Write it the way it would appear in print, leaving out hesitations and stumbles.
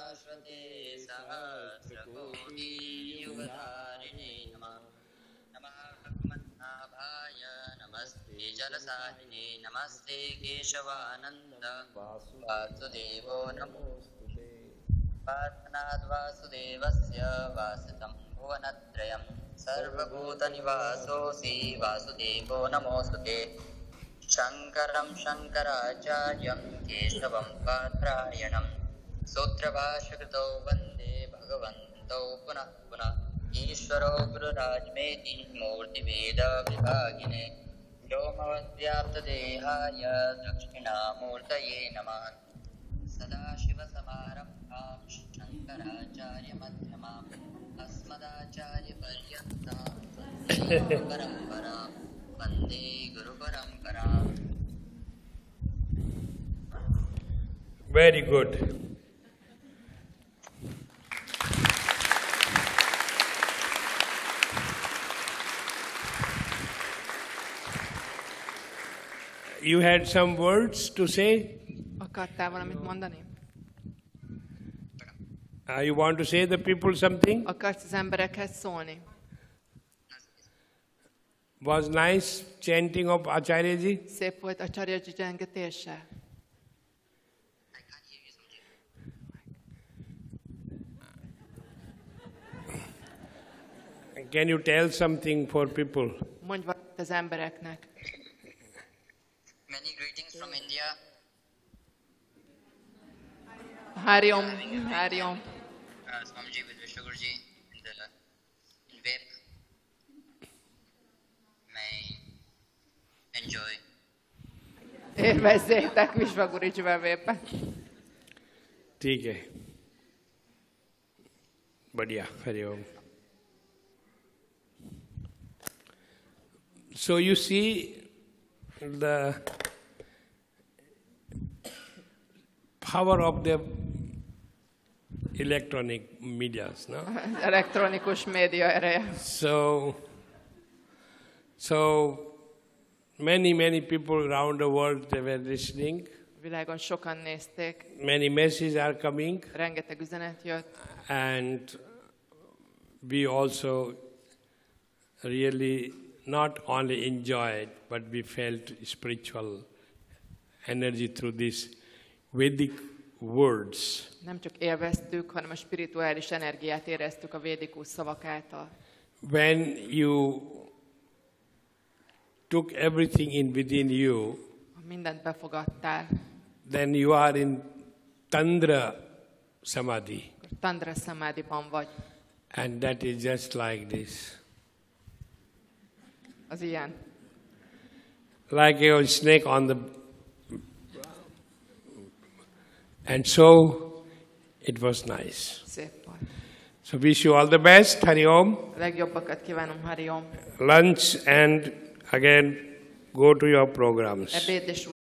शाश्वते सहस्रकोटियुगधारिणे नमः। नमः भगवन्नाभाय नमस्ते जलसाहिने नमस्ते केशवानन्द वासुदेवो नमोऽस्तुते। वासनाद्वासुदेवस्य वासितं भुवनत्रयं सर्वभूतनिवासोऽसि वासुदेवो नमोऽस्तुते। शङ्करं शङ्कराचार्यं केशवं बादरायणं सूत्रभाष्यकृतौ वन्दे भगवन्तौ पुनः पुनः। ईश्वरो गुरुरात्मेति मूर्तिभेदविभागिने व्योमवद्व्याप्तदेहाय दक्षिणामूर्तये नमः। सदाशिवसमारम्भां शङ्कराचार्यमध्यमाम् अस्मदाचार्यपर्यन्तां परम्परां वन्दे गुरुपरम्पराम्। Very good. You had some words to say? Akartál valamit mondani? You want to say the people something? Akarsz az emberekhez szólni? Was nice chanting of Acharyaji? Szép volt Acharyaji zsengetése. Can you tell something for people? Mondj valamit az embereknek. Many greetings from India. Hari Om, Hari Om. Swamiji with Vishnu Guruji in the web. May enjoy. Élvezzétek Vishnu Guruji webében. ठीक है बढ़िया Hariom. So you see the power of the electronic medias, no? Elektronikus média ereje. So many people around the world, they were listening. Világon sokan nézték. Many messages are coming. Rengeteg üzenet jött. And we also really not only enjoyed, but we felt spiritual energy through these Vedic words. Nem csak élveztük, hanem a spirituális energiát éreztük a védikus szavak által. When you took everything in within you, Ha mindent befogadtál, then you are in Tandra Samadhi. Tandra Samadhiban vagy. And that is just like this. Az ilyen. Like a snake on the... And so, it was nice. Szép volt. So wish you all the best, Hari Om. A legjobbakat kívánom, Hari Om. Lunch and again go to your programs. Ebéd és